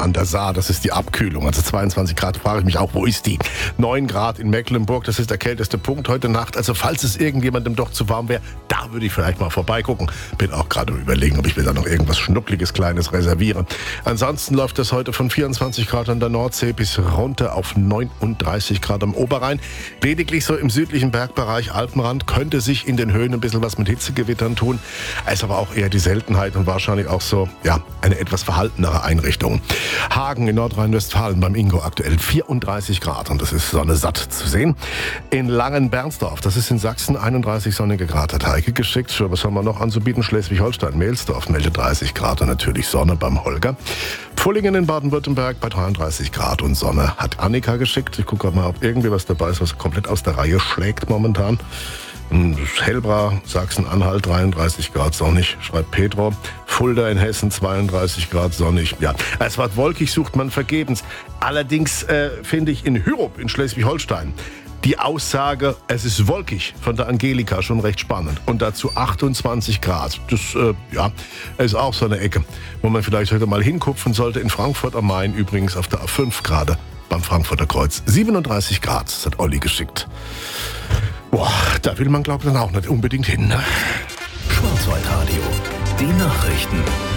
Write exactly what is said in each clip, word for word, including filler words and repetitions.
an der Saar, das ist die Abkühlung. Also zweiundzwanzig Grad, frage ich mich auch, wo ist die? neun Grad in Mecklenburg, das ist der kälteste Punkt heute Nacht. Also falls es irgendjemandem doch zu warm wäre, da würde ich vielleicht mal vorbeigucken. Bin auch gerade überlegen, ob ich mir da noch irgendwas Schnuckliges, Kleines reserviere. Ansonsten läuft es heute von vierundzwanzig Grad an der Nordsee bis runter auf neununddreißig Grad am Oberrhein. Lediglich so im südlichen Bergbereich, Alpenrand, könnte sich in den Höhen ein bisschen was mit Hitzegewittern tun. Es ist aber auch eher die Seltenheit und wahrscheinlich auch so, ja, eine etwas verhaltenere Einrichtung. Hagen in Nordrhein-Westfalen beim Ingo aktuell vierunddreißig Grad und das ist Sonne satt zu sehen. In Langenbernsdorf, das ist in Sachsen, einunddreißig sonnige Grad, hat Heike geschickt. Was haben wir noch anzubieten? Schleswig-Holstein, Mehldorf meldet dreißig Grad und natürlich Sonne beim Holger. Pfullingen in Baden-Württemberg bei dreiunddreißig Grad und Sonne hat Annika geschickt. Ich gucke mal, ob irgendwie was dabei ist, was komplett aus der Reihe schlägt momentan. Hellbra, Sachsen-Anhalt, dreiunddreißig Grad sonnig, schreibt Pedro. Fulda in Hessen, zweiunddreißig Grad sonnig. Ja, es war wolkig, sucht man vergebens. Allerdings äh, finde ich in Hyrup in Schleswig-Holstein die Aussage, es ist wolkig, von der Angelika schon recht spannend. Und dazu achtundzwanzig Grad. Das äh, ja, ist auch so eine Ecke, wo man vielleicht heute mal hinkupfen sollte. In Frankfurt am Main übrigens auf der A fünf gerade beim Frankfurter Kreuz. siebenunddreißig Grad, das hat Olli geschickt. Boah, da will man, glaube ich, dann auch nicht unbedingt hin. Ne? Schwarzwaldradio, die Nachrichten.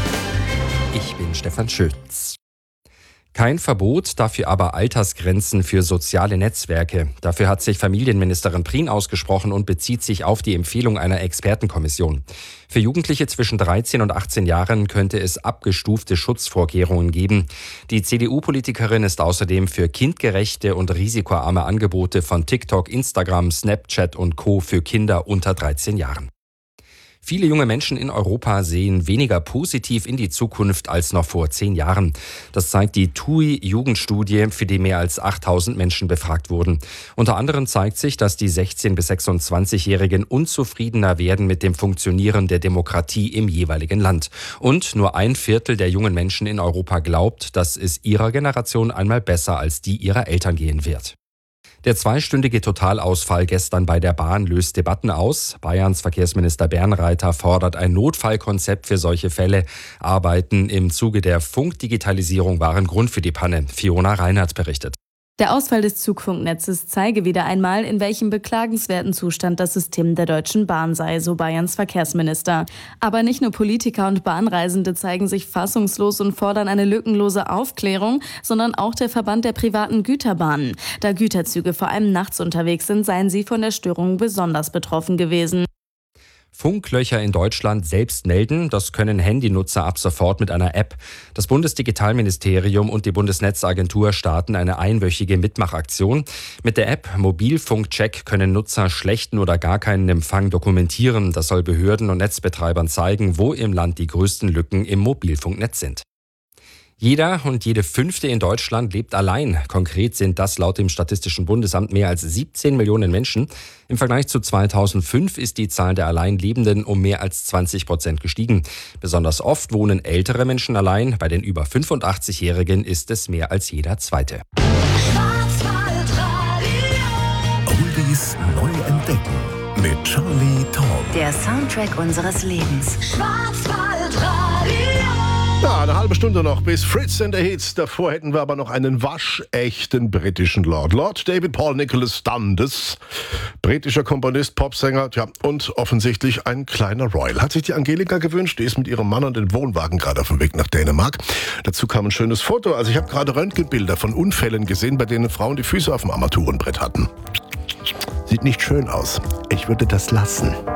Ich bin Stefan Schütz. Kein Verbot, dafür aber Altersgrenzen für soziale Netzwerke. Dafür hat sich Familienministerin Prien ausgesprochen und bezieht sich auf die Empfehlung einer Expertenkommission. Für Jugendliche zwischen dreizehn und achtzehn Jahren könnte es abgestufte Schutzvorkehrungen geben. Die C D U-Politikerin ist außerdem für kindgerechte und risikoarme Angebote von TikTok, Instagram, Snapchat und Co. für Kinder unter dreizehn Jahren. Viele junge Menschen in Europa sehen weniger positiv in die Zukunft als noch vor zehn Jahren. Das zeigt die T U I-Jugendstudie, für die mehr als achttausend Menschen befragt wurden. Unter anderem zeigt sich, dass die sechzehn- bis sechsundzwanzigjährigen unzufriedener werden mit dem Funktionieren der Demokratie im jeweiligen Land. Und nur ein Viertel der jungen Menschen in Europa glaubt, dass es ihrer Generation einmal besser als die ihrer Eltern gehen wird. Der zweistündige Totalausfall gestern bei der Bahn löst Debatten aus. Bayerns Verkehrsminister Bernreiter fordert ein Notfallkonzept für solche Fälle. Arbeiten im Zuge der Funkdigitalisierung waren Grund für die Panne. Fiona Reinhardt berichtet. Der Ausfall des Zugfunknetzes zeige wieder einmal, in welchem beklagenswerten Zustand das System der Deutschen Bahn sei, so Bayerns Verkehrsminister. Aber nicht nur Politiker und Bahnreisende zeigen sich fassungslos und fordern eine lückenlose Aufklärung, sondern auch der Verband der privaten Güterbahnen. Da Güterzüge vor allem nachts unterwegs sind, seien sie von der Störung besonders betroffen gewesen. Funklöcher in Deutschland selbst melden, das können Handynutzer ab sofort mit einer App. Das Bundesdigitalministerium und die Bundesnetzagentur starten eine einwöchige Mitmachaktion. Mit der App Mobilfunkcheck können Nutzer schlechten oder gar keinen Empfang dokumentieren. Das soll Behörden und Netzbetreibern zeigen, wo im Land die größten Lücken im Mobilfunknetz sind. Jeder und jede Fünfte in Deutschland lebt allein. Konkret sind das laut dem Statistischen Bundesamt mehr als siebzehn Millionen Menschen. Im Vergleich zu zweitausendfünf ist die Zahl der Alleinlebenden um mehr als zwanzig Prozent gestiegen. Besonders oft wohnen ältere Menschen allein. Bei den über fünfundachtzigjährigen ist es mehr als jeder Zweite. Oldies neu entdecken mit Charlie Tom. Der Soundtrack unseres Lebens. Ja, eine halbe Stunde noch bis Fritz and the Hits. Davor hätten wir aber noch einen waschechten britischen Lord. Lord David Paul Nicholas Dundas, britischer Komponist, Popsänger, ja, und offensichtlich ein kleiner Royal. Hat sich die Angelika gewünscht, die ist mit ihrem Mann und dem Wohnwagen gerade auf dem Weg nach Dänemark. Dazu kam ein schönes Foto. Also ich habe gerade Röntgenbilder von Unfällen gesehen, bei denen Frauen die Füße auf dem Armaturenbrett hatten. Sieht nicht schön aus. Ich würde das lassen.